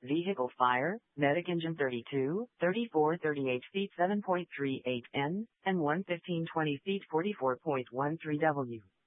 Vehicle fire, Medic engine 32, 34, 38 feet 7.38 N, and 115 20 feet 44.13 W.